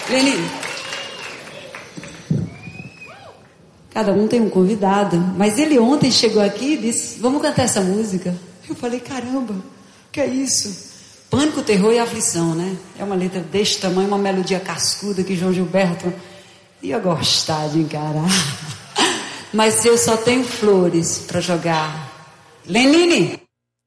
Lenine, cada um tem um convidado, mas ele ontem chegou aqui e disse, vamos cantar essa música. Eu falei, caramba, que é isso? Pânico, terror e aflição, né? É uma letra deste tamanho, uma melodia cascuda que João Gilberto ia gostar de encarar. Mas eu só tenho flores para jogar. Lenine!